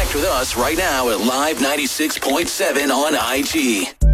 Connect with us right now at Live 96.7 on IG.